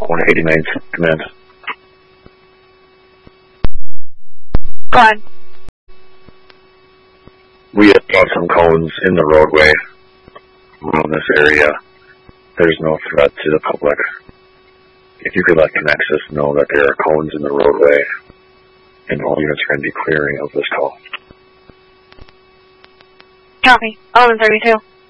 189 command. Go on. We have got some cones in the roadway around this area. There's no threat to the public. If you could let Connexus know that there are cones in the roadway, and all units are going to be clearing of this call. Copy. 1132.